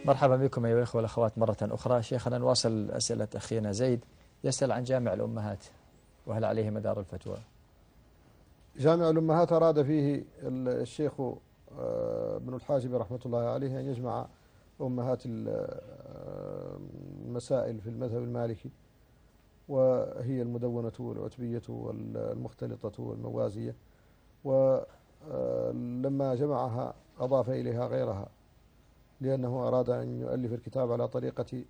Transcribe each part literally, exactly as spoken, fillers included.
مرحبا بكم أيها الأخوة والأخوات مرة أخرى. شيخنا نواصل أسئلة أخينا زيد، يسأل عن جامع الأمهات وهل عليه مدار الفتوى؟ جامع الأمهات أراد فيه الشيخ ابن الحاجب رحمة الله عليه أن يجمع أمهات المسائل في المذهب المالكي، وهي المدونة والعتبية والمختلطة والموازية، ولما جمعها أضاف إليها غيرها لأنه أراد أن يؤلف الكتاب على طريقة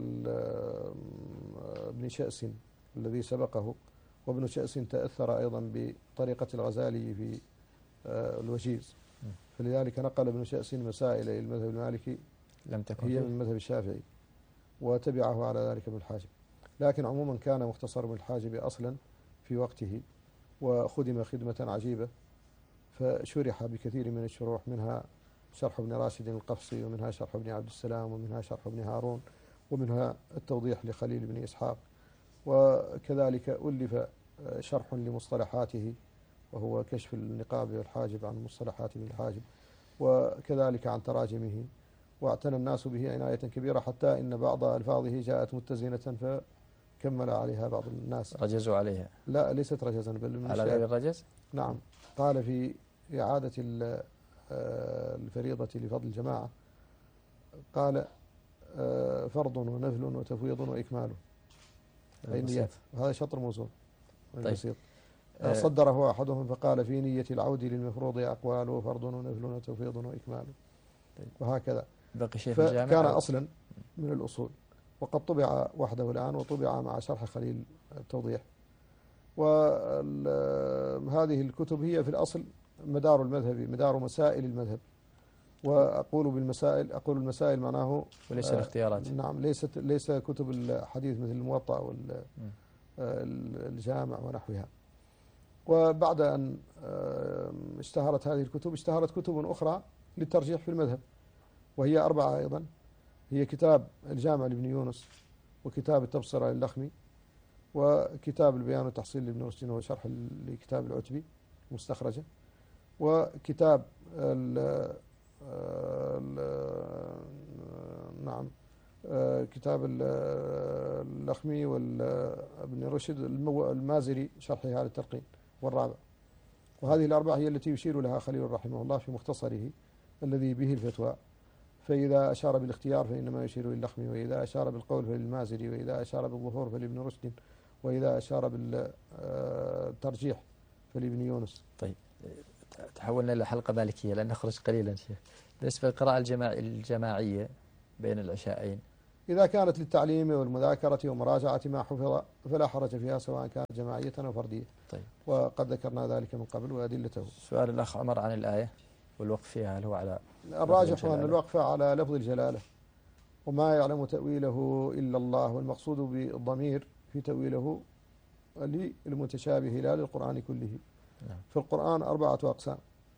ابن شأس الذي سبقه، وابن شأس تأثر أيضا بطريقة الغزالي في الوجيز، فلذلك نقل ابن شأس مسائل إلى المذهب المالكي لم تكن هي فيه. من المذهب الشافعي، وتبعه على ذلك ابن الحاجب. لكن عموما كان مختصر ابن الحاجب أصلا في وقته، وخدم خدمة عجيبة، فشرح بكثير من الشروح، منها شرح ابن راشد القفصي، ومنها شرح ابن عبد السلام، ومنها شرح ابن هارون، ومنها التوضيح لخليل بن إسحاق، وكذلك ألف شرح لمصطلحاته وهو كشف النقاب والحاجب عن مصطلحات ابن الحاجب، وكذلك عن تراجمه، واعتنى الناس به عناية كبيرة حتى إن بعض ألفاظه جاءت متزنة فكمل عليها بعض الناس. رجزوا عليها؟ لا، ليست رجزا بل من على غير الرجز؟ نعم. قال في إعادة الفريضة لفضل الجماعة، قال فرض ونفل وتفويض وإكمال، هذا شطر موزون بسيط. طيب. صدره أحدهم فقال في نية العود للمفروض أقوال وفرض ونفل وتفويض وإكمال. طيب. وهكذا بقي شيء في الجامع كان أصلا من الأصول، وقد طبع وحده الآن، وطبع مع شرح خليل التوضيح. وهذه الكتب هي في الأصل مدار المذهب، مدار مسائل المذهب. وأقول بالمسائل، أقول المسائل معناه وليس الاختيارات. نعم، ليست ليس كتب الحديث مثل الموطأ والجامع ونحوها. وبعد أن اشتهرت هذه الكتب، اشتهرت كتب أخرى للترجيح في المذهب، وهي أربعة أيضا، هي كتاب الجامع لابن يونس، وكتاب التبصرة للخمي، وكتاب البيان والتحصيل لابن رشد وهو شرح لكتاب العتبي مستخرجة، وكتاب ال ال نعم كتاب اللخمي وابن رشد المازري شرحها للتلقين والرابع. وهذه الأربعة هي التي يشير لها خليل رحمه الله في مختصره الذي به الفتوى، فإذا أشار بالاختيار فإنما يشير للخمي، وإذا أشار بالقول فللمازري، وإذا أشار بالظهور فلابن رشد، وإذا أشار بالترجيح فلابن يونس. طيب، تحولنا إلى حلقة مالكية لأن نخرج قليلا شيخ. بالنسبة للقراءة الجماع الجماعية بين العشاءين، إذا كانت للتعليم والمذاكرة ومراجعة ما حفظ فلا حرج فيها، سواء كانت جماعية أو فردية. طيب. وقد ذكرنا ذلك من قبل وأدلته. سؤال الأخ عمر عن الآية والوقف فيها، هل هو على الراجح أن الوقف على لفظ الجلالة، وما يعلم تأويله إلا الله، والمقصود بالضمير في تأويله للمتشابه لا للقرآن كله. نعم. فالقرآن أربعة أقسام،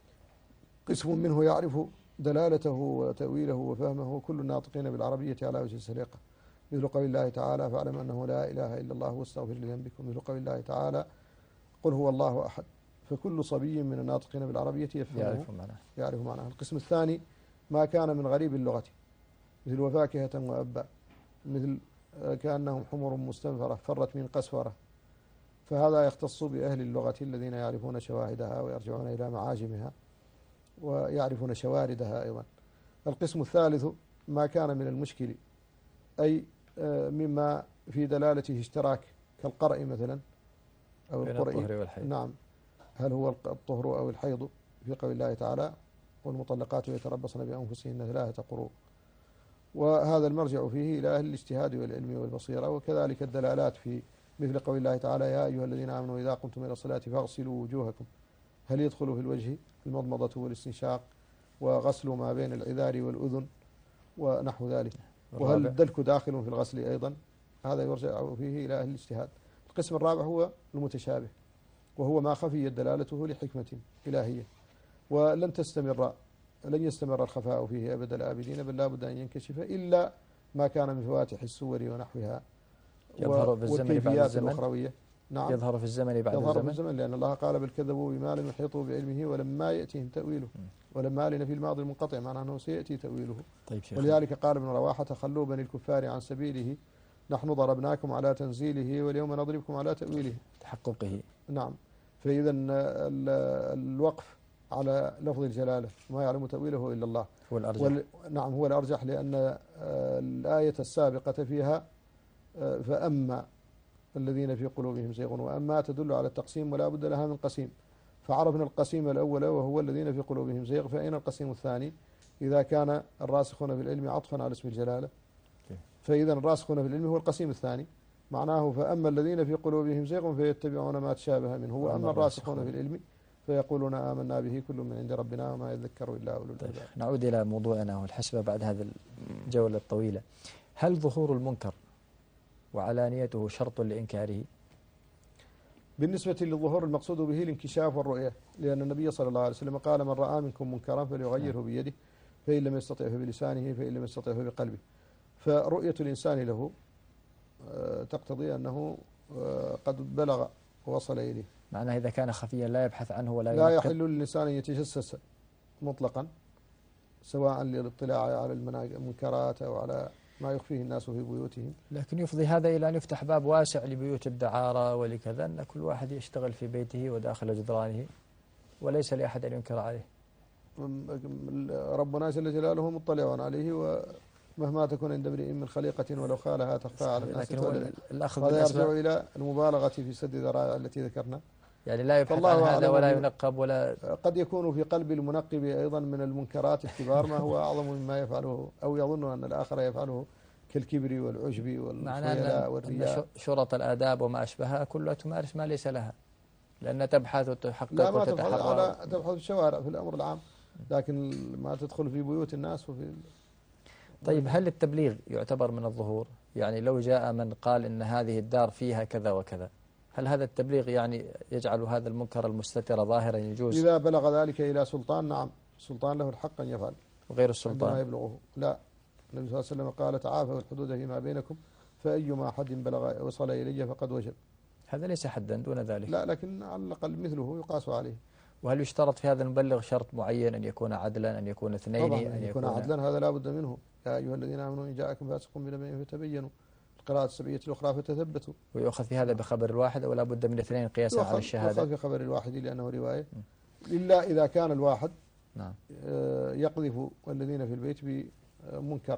قسم منه يعرف دلالته وتأويله وفهمه كل الناطقين بالعربية على وجه السليقة، مثل قول الله تعالى فاعلم أنه لا إله إلا الله واستغفر لذنبك، ومثل قول الله تعالى قل هو الله أحد، فكل صبي من الناطقين بالعربية يفهمه يعرف معناه. يعرف معناه. القسم الثاني ما كان من غريب اللغة، مثل وفاكهة وأبا، مثل كأنهم حمر مستنفرة فرت من قسورة، فهذا يختص بأهل اللغة الذين يعرفون شواهدها ويرجعون إلى معاجمها ويعرفون شواردها أيضا. القسم الثالث ما كان من المشكل، أي مما في دلالته اشتراك، كالقرء مثلا أو القرء. نعم، هل هو الطهر أو الحيض، في قول الله تعالى والمطلقات يتربصن بأنفسهن ثلاثة قروء. وهذا المرجع فيه إلى أهل الاجتهاد والعلم والبصيرة. وكذلك الدلالات في مثل قول الله تعالى يا أيها الذين آمنوا إذا قمتم إلى الصلاة فاغسلوا وجوهكم، هل يدخل في الوجه المضمضة والاستنشاق وغسل ما بين العذار والأذن ونحو ذلك، وهل الدلك داخل في الغسل أيضا، هذا يرجع فيه إلى أهل الاجتهاد. القسم الرابع هو المتشابه، وهو ما خفيت دلالته لحكمة إلهية، ولن تستمر لن يستمر الخفاء فيه أبد الآبدين، بل لا بد أن ينكشف إلا ما كان من فواتح السور ونحوها والكيفيات الأخروية. نعم يظهر في الزمن بعد يظهر الزمن. في الزمن، لأن الله قال بل كذبوا بما لم يحيطوا بعلمه ولما يأتيهم تأويله، ولما لنفي الماضي المنقطع معناه أنه سيأتي تأويله. طيب شيخ. ولذلك قال ابن رواحة خلوا بني الكفار عن سبيله نحن ضربناكم على تنزيله واليوم نضربكم على تأويله. تحققه. نعم. فإذا الوقف على لفظ الجلالة ما يعلم تأويله إلا الله هو الأرجح. وال... نعم هو الأرجح، لأن الآية السابقة فيها فأما الذين في قلوبهم زيغ وأما تدل على التقسيم ولا بد لها من قسيم، فعرفنا القسيم الأول وهو الذين في قلوبهم زيغ، فأين القسيم الثاني؟ إذا كان الراسخون في العلم عطفا على اسم الجلالة، فإذا الراسخون في العلم هو القسيم الثاني، معناه فأما الذين في قلوبهم زيغ فيتبعون ما تشابه منه، وأما الراسخون في العلم فيقولون آمنا به كل من عند ربنا وما يذكر إلا أولو الألباب. طيب نعود إلى موضوعنا والحسبة بعد هذا الجولة الطويلة. هل ظهور المنكر وعلانيته شرط لإنكاره؟ بالنسبة للظهور المقصود به الانكشاف والرؤية، لأن النبي صلى الله عليه وسلم قال من رأى منكم منكرا فليغيره بيده، فإن لم يستطع فبلسانه، فإن لم يستطع فبقلبه. فرؤية الإنسان له تقتضي أنه قد بلغ ووصل إليه. معناه إذا كان خفيا لا يبحث عنه ولا لا يحل للإنسان أن يتجسس مطلقا، سواء للاطلاع على المنكرات أو على ما يخفيه الناس في بيوتهم. لكن يفضي هذا إلى أن يفتح باب واسع لبيوت الدعارة ولكذا، أن كل واحد يشتغل في بيته وداخل جدرانه وليس لأحد أن ينكر عليه. ربنا جل جلاله مطلع عليه، ومهما تكون عند امرئ من خليقة ولو خالها تخفى على الناس. هذا يرجع إلى المبالغة في سد الذرائع التي ذكرنا، يعني لا يبحث عن هذا ولا ينقب ولا. قد يكون في قلب المنقب أيضا من المنكرات الكبار ما هو أعظم مما يفعله أو يظن أن الآخر يفعله، كالكبر والعجب والخيلاء والرياء. شرط الآداب وما أشبهها كلها تمارس ما ليس لها، لأن تبحث وتحقق لا ما وتتحرى. تبحث على تبحث في الشوارع في الأمر العام، لكن ما تدخل في بيوت الناس وفي. طيب هل التبليغ يعتبر من الظهور؟ يعني لو جاء من قال إن هذه الدار فيها كذا وكذا، هل هذا التبليغ يعني يجعل هذا المنكر المستتر ظاهرا يجوز؟ إذا بلغ ذلك إلى سلطان نعم، السلطان له الحق أن يفعل. وغير السلطان عندما يبلغه لا. النبي صلى الله عليه وسلم قال تعافوا الحدود فيما بينكم فأيما حد بلغ وصل إلي فقد وجب. هذا ليس حدا دون ذلك. لا، لكن على الأقل مثله يقاس عليه. وهل يشترط في هذا المبلغ شرط معين أن يكون عدلا، أن يكون اثنين، طبعا أن يكون عدلا، هذا لا بد منه. يا أيها الذين آمنوا إن جاءكم فاسق بنبأ فتبينوا، القراءة السبعية الأخرى فتثبتوا. ويؤخذ في هذا بخبر الواحد أو لا بد من اثنين قياسا على الشهادة؟ يؤخذ في خبر الواحد لأنه رواية، إلا إذا كان الواحد نعم يقذف الذين في البيت بمنكر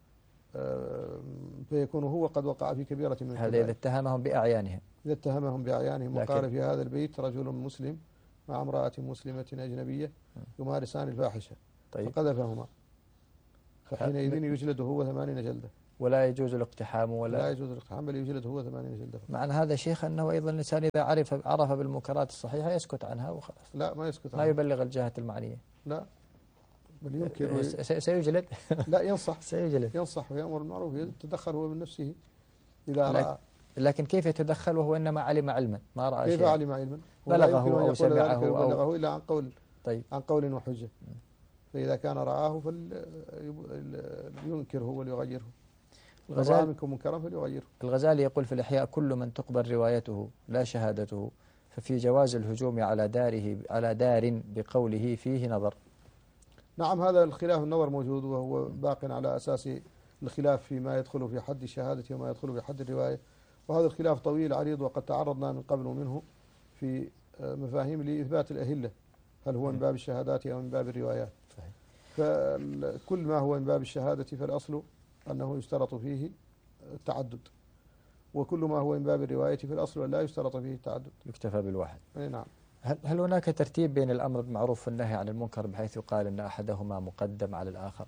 فيكون هو قد وقع في كبيرة من هذا إذا اتهمهم بأعيانهم. إذا اتهمهم بأعيانهم وقال في هذا البيت رجل مسلم مع امرأة مسلمة أجنبية يمارسان الفاحشة. طيب. فقذفهما، فحينئذ يجلد هو ثمانين جلدة. ولا يجوز الاقتحام ولا لا يجوز الاقتحام بل يجلد هو ثمانين جلدة. معنى هذا شيخ أنه أيضا الإنسان إذا عرف عرف بالمنكرات الصحيحة يسكت عنها وخلاص. لا ما يسكت عنها. ما يبلغ الجهة المعنية. لا بل ينكر سيجلد. لا ينصح. سيجلد. ينصح ويأمر بالمعروف، يتدخل هو من نفسه إذا لكن رأى. لكن كيف يتدخل وهو إنما علم علما ما رأى كيف شيء؟ علم علما؟ بلغه أو سمعه أو بلغه إلا عن قول. طيب. عن قول وحجة. فإذا كان رآه فلينكره وليغيره. الغزالي منكم منكرا فليغيره. الغزالي يقول في الإحياء كل من تقبل روايته لا شهادته ففي جواز الهجوم على داره على دار بقوله فيه نظر. نعم هذا الخلاف النظر موجود، وهو باق على أساس الخلاف فيما يدخل في حد الشهادة وما يدخل في حد الرواية، وهذا الخلاف طويل عريض وقد تعرضنا من قبل منه في مفاهيم لإثبات الأهلة، هل هو من باب الشهادات أو من باب الروايات. فكل ما هو من باب الشهادة فالأصل أنه يشترط فيه التعدد، وكل ما هو من باب الرواية فالأصل أن لا يشترط فيه التعدد، يكتفى بالواحد. أي نعم. هل هل هناك ترتيب بين الأمر بالمعروف والنهي عن المنكر بحيث يقال أن أحدهما مقدم على الآخر؟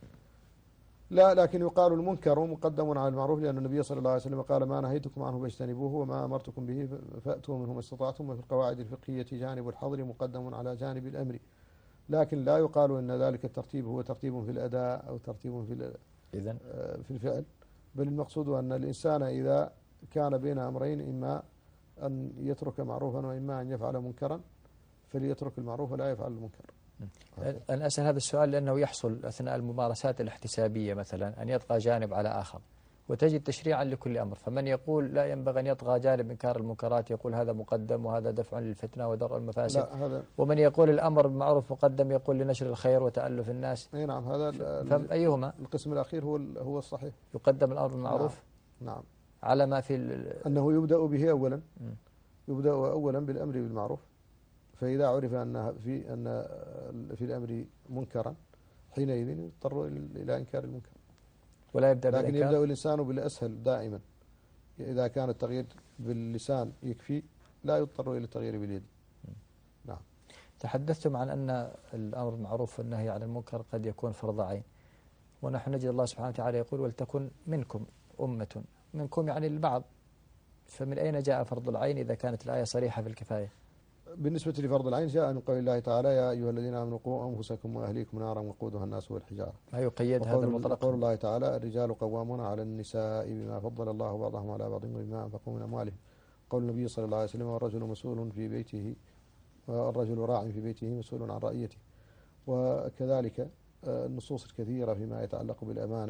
لا، لكن يقال المنكر مقدم على المعروف، لأن النبي صلى الله عليه وسلم قال ما نهيتكم عنه فاجتنبوه وما أمرتكم به فأتوا منه ما استطعتم، وفي القواعد الفقهية جانب الحظر مقدم على جانب الأمر، لكن لا يقال أن ذلك الترتيب هو ترتيب في الأداء أو ترتيب في إذن في الفعل، بل المقصود أن الإنسان إذا كان بين أمرين إما أن يترك معروفا وإما أن يفعل منكرا فليترك المعروف ولا يفعل المنكر. أنا أسأل هذا السؤال لأنه يحصل أثناء الممارسات الاحتسابية مثلا أن يطغى جانب على آخر وتجد تشريعا لكل أمر. فمن يقول لا ينبغي أن يطغى جانب إنكار المنكرات يقول هذا مقدم وهذا دفع للفتنة ودرء المفاسد. لا هذا ومن يقول الأمر بالمعروف مقدم يقول لنشر الخير وتألف الناس. اي نعم، هذا فأيهما القسم الأخير هو هو الصحيح. يقدم الأمر بالمعروف نعم, نعم. على ما في أنه يبدأ به أولا يبدأ أولا بالأمر بالمعروف، فإذا عرف أن في أن في الأمر منكرا حينئذ يضطر إلى إنكار المنكر، ولا يبدأ لكن بالإنكار. يبدأ الإنسان بالأسهل دائما. إذا كان التغيير باللسان يكفي لا يضطر إلى التغيير باليد. نعم. تحدثتم عن أن الأمر بالمعروف والنهي عن المنكر قد يكون فرض عين، ونحن نجد الله سبحانه وتعالى يقول ولتكن منكم أمة، منكم يعني البعض، فمن أين جاء فرض العين إذا كانت الآية صريحة في الكفاية؟ بالنسبة لفرض العين جاء من قول الله تعالى يا أيها الذين آمنوا قوا أنفسكم وأهليكم نارا وقودها الناس والحجارة. ما يقيد هذا المطلق؟ قول الله تعالى الرجال قوامون على النساء بما فضل الله بعضهم على بعض وبما أنفقوا من أموالهم. قول النبي صلى الله عليه وسلم والرجل مسؤول في بيته والرجل راع في بيته مسؤول عن رعيته. وكذلك النصوص الكثيرة فيما يتعلق بالأمانة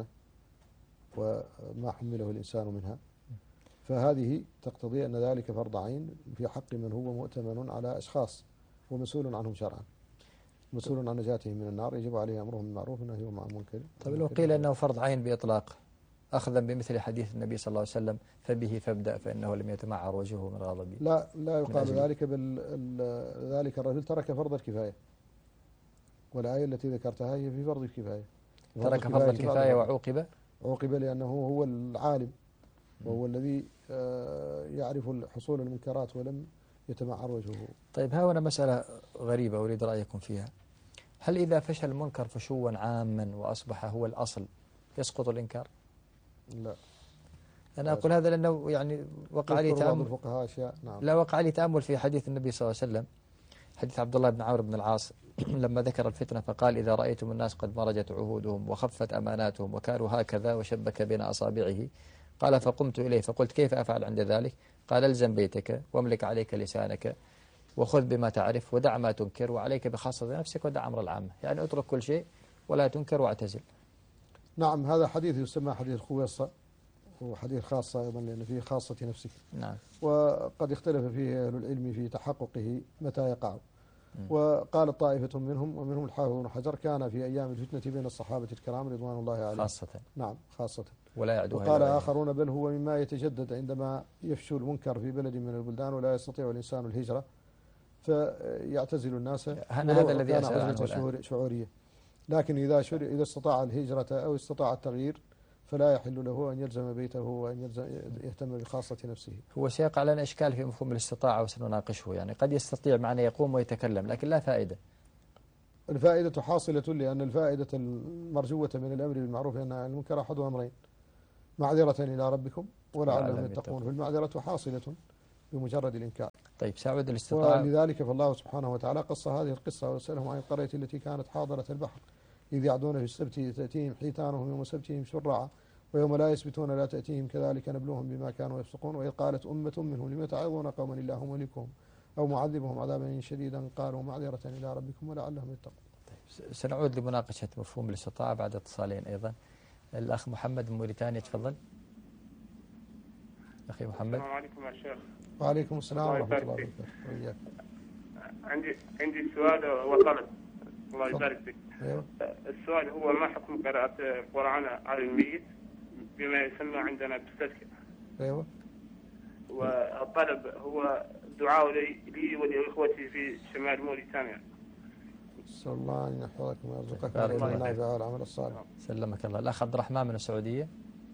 وما حمله الإنسان منها، فهذه تقتضي أن ذلك فرض عين في حق من هو مؤتمن على أشخاص ومسؤول عنهم شرعا، مسؤول عن نجاتهم من النار، يجب عليه أمرهم بالمعروف ونهيهم عن المنكر. طيب لو قيل أنه فرض عين بإطلاق أخذا بمثل حديث النبي صلى الله عليه وسلم فبه فابدأ فإنه لم يتمعر وجهه من غضبه، لا لا يقال ذلك، بل ذلك الرجل ترك فرض الكفاية، والآية التي ذكرتها هي في فرض الكفاية. ترك فرض الكفاية وعوقب عوقب لأنه هو العالم وهو الذي يعرف حصول المنكرات ولم يتمعر وجهه. طيب ها هنا مسألة غريبة أريد رأيكم فيها. هل إذا فشل المنكر فشوا عاما وأصبح هو الأصل يسقط الإنكار؟ لا، أنا أقول هذا لأنه يعني وقع لي تأمل الفقهاء أشياء. نعم. لا وقع لي تأمل في حديث النبي صلى الله عليه وسلم، حديث عبد الله بن عمرو بن العاص لما ذكر الفتنة فقال إذا رأيتم الناس قد مرجت عهودهم وخفت أماناتهم وكانوا هكذا وشبك بين أصابعه، قال فقمت إليه فقلت كيف أفعل عند ذلك؟ قال الزم بيتك واملك عليك لسانك وخذ بما تعرف ودع ما تنكر وعليك بخاصة نفسك ودع أمر العامة، يعني اترك كل شيء ولا تنكر واعتزل. نعم، هذا حديث يسمى حديث الخويصة، وحديث خاصة أيضا لأن فيه خاصة نفسك. نعم. وقد اختلف فيه أهل العلم في تحققه متى يقع. وقال طائفة منهم ومنهم الحافظ بن حجر كان في أيام الفتنة بين الصحابة الكرام رضوان الله عليهم خاصة. نعم خاصة. ولا يعدوها. وقال آخرون بل هو مما يتجدد عندما يفشو المنكر في بلد من البلدان ولا يستطيع الإنسان الهجرة فيعتزل الناس. هذا الذي أسأل عنه شعورية. لكن إذا إذا استطاع الهجرة أو استطاع التغيير فلا يحل له أن يلزم بيته وأن يلزم يهتم بخاصة نفسه. هو سيقع لنا إشكال في مفهوم الاستطاعة وسنناقشه، يعني قد يستطيع معنا يقوم ويتكلم لكن لا فائدة. الفائدة حاصلة لأن الفائدة المرجوة من الأمر بالمعروف أن المنكر أحد أمرين: معذرة إلى ربكم ولعلهم يتقون، فالمعذرة حاصلة بمجرد الإنكار. طيب سأعود الاستطاعة. ولذلك فالله سبحانه وتعالى قص هذه القصة وسألهم عن القرية التي كانت حاضرة البحر إذ يعدون في السبت تأتيهم حيتانهم يوم سبتهم شرعا ويوم لا يسبتون لا تأتيهم كذلك نبلوهم بما كانوا يفسقون. وإذ قالت أمة منهم لم تعظون قوما الله مهلكهم أو معذبهم عذابا شديدا قالوا معذرة إلى ربكم ولعلهم يتقون. طيب سنعود لمناقشة مفهوم الاستطاعة بعد اتصالين أيضا. الأخ محمد من موريتانيا تفضل. أخي محمد. السلام عليكم يا شيخ. وعليكم السلام ورحمة الله وبركاته. وإياك. عندي عندي سؤال وطلب. الله يبارك فيك. أيوه. السؤال هو ما حكم قراءة القرآن على الميت بما يسمى عندنا بالتذكرة؟ أيوه. والطلب هو الدعاء لي, لي ولإخوتي في شمال موريتانيا. نسأل الله أن يحفظكم ويرزقكم بارك العلم النافع والعمل الصالح. سلمك الله. الأخ عبد الرحمن من السعودية.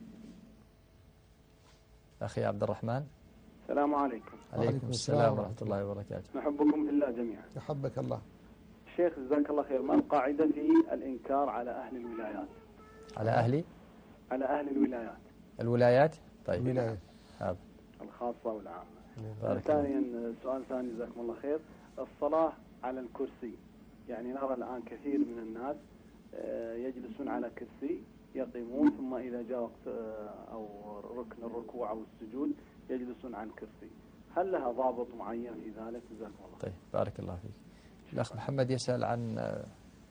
أخي عبد الرحمن. السلام عليكم. عليكم السلام ورحمة الله وبركاته. نحبكم في الله جميعا. يحبك الله. شيخ جزاك الله خير، ما القاعدة في الإنكار على أهل الولايات؟ على أهلي؟ على أهل الولايات. الولايات؟ طيب. الولايات. هذا. الخاصة والعامة. ثانيا سؤال ثاني جزاكم الله خير، الصلاة على الكرسي، يعني نرى الآن كثير من الناس يجلسون على كرسي يقيمون ثم إذا جاء وقت أو ركن الركوع أو السجود يجلسون عن كرسي، هل لها ضابط معين في ذلك؟ جزاكم الله. طيب بارك الله فيك. الأخ محمد يسأل عن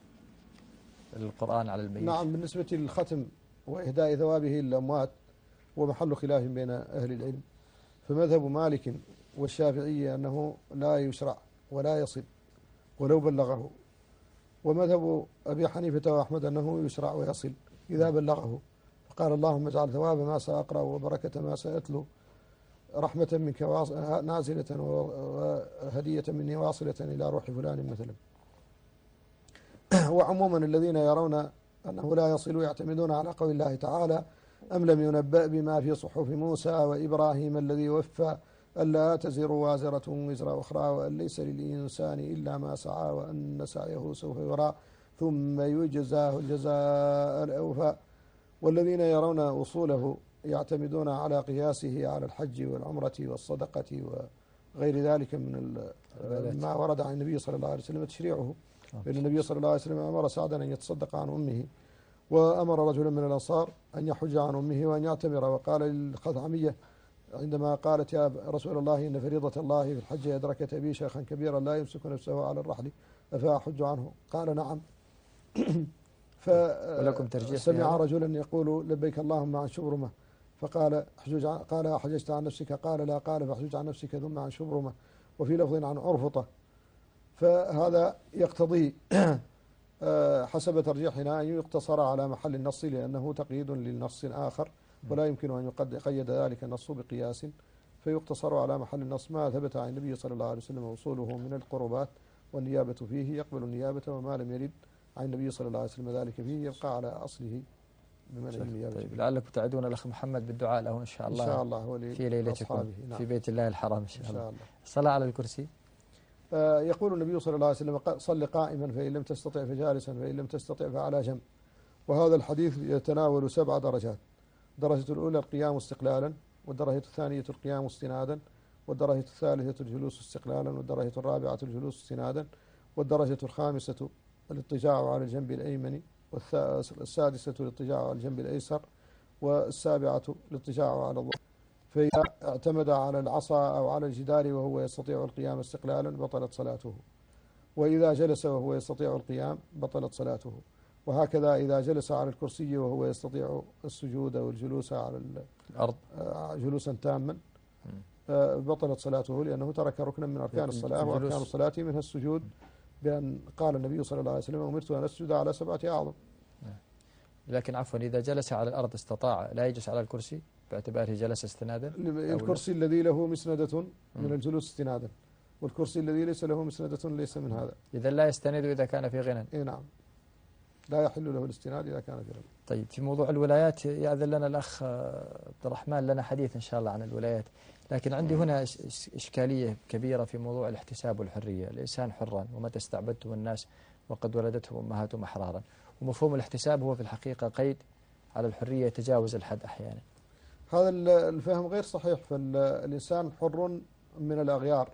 القرآن على الميت. نعم، بالنسبة للختم وإهداء ثوابه للأموات ومحل خلاف بين أهل العلم. فمذهب مالك والشافعية أنه لا يشرع ولا يصل ولو بلغه، ومذهب أبي حنيفة وأحمد أنه يشرع ويصل إذا بلغه. فقال اللهم اجعل ثواب ما سأقرأ وبركة ما سأتلو رحمة منك نازلة وهدية مني واصلة إلى روح فلان مثلا. وعموما الذين يرون أنه لا يصل يعتمدون على قول الله تعالى أم لم ينبأ بما في صحف موسى وإبراهيم الذي وفى ألا تزر وازرة وزر أخرى وأن ليس للإنسان إلا ما سعى وأن سعيه سوف يرى ثم يجزاه الجزاء الأوفى. والذين يرون أصوله يعتمدون على قياسه على الحج والعمرة والصدقة وغير ذلك من ما ورد عن النبي صلى الله عليه وسلم تشريعه. بأن النبي صلى الله عليه وسلم أمر سعدا أن يتصدق عن أمه، وأمر رجلا من الأنصار أن يحج عن أمه وأن يعتمر. وقال للخثعمية عندما قالت يا رسول الله إن فريضة الله في الحج أدركت أبي شيخا كبيرا لا يمسك نفسه على الرحل أفأحج عنه؟ قال نعم. فسمع رجلا يقول لبيك اللهم عن شبرمة، فقال احجج عن قال أحججت عن نفسك؟ قال لا. قال فاحجج عن نفسك ثم عن شبرمة، وفي لفظ عن عرفطة. فهذا يقتضي حسب ترجيحنا أن يقتصر على محل النص، لأنه تقييد للنص آخر ولا يمكن أن يقيد ذلك النص بقياس، فيقتصر على محل النص. ما ثبت عن النبي صلى الله عليه وسلم وصوله من القربات والنيابة فيه يقبل النيابة، وما لم يرد عن النبي صلى الله عليه وسلم ذلك فيه يبقى على أصله بمنع النيابة. طيب لعلكم تعدون الأخ محمد بالدعاء له إن شاء الله, إن شاء الله في ليلتكم نعم. في بيت الله الحرام إن شاء, إن شاء الله, الله. الصلاة على الكرسي. آه يقول النبي صلى الله عليه وسلم صل قائما فإن لم تستطع فجالسا فإن لم تستطع فعلى جنب. وهذا الحديث يتناول سبع درجات: الدرجة الأولى القيام استقلالا، والدرجة الثانية القيام استنادا، والدرجة الثالثة الجلوس استقلالا، والدرجة الرابعة الجلوس استنادا، والدرجة الخامسة الاضطجاع على الجنب الأيمن، والسادسة الاضطجاع على الجنب الأيسر، والسابعة الاضطجاع على الظهر. فإذا اعتمد على العصا أو على الجدار وهو يستطيع القيام استقلالا بطلت صلاته، وإذا جلس وهو يستطيع القيام بطلت صلاته. وهكذا إذا جلس على الكرسي وهو يستطيع السجود والجلوس على الأرض جلوسا تاما بطلت صلاته، لأنه ترك ركنا من أركان الصلاة، وأركان الصلاة منها السجود، بأن قال النبي صلى الله عليه وسلم أمرت أن أسجد على سبعة أعظم. لكن عفوا إذا جلس على الأرض استطاع لا يجلس على الكرسي باعتباره جلس استنادا؟ الكرسي الذي له مسندة من الجلوس استنادا، والكرسي الذي ليس له مسندة ليس من هذا. إذا لا يستند إذا كان في غنى. إيه نعم، لا يحل له الاستناد إذا كان في غنى. طيب في موضوع الولايات يأذن لنا الأخ عبد الرحمن لنا حديث إن شاء الله عن الولايات، لكن عندي هنا إشكالية كبيرة في موضوع الاحتساب والحرية. الإنسان حرا ومتى استعبدتم الناس وقد ولدتهم أمهاتهم أحرارا، ومفهوم الاحتساب هو في الحقيقة قيد على الحرية يتجاوز الحد أحيانا. هذا الفهم غير صحيح، فالإنسان حر من الأغيار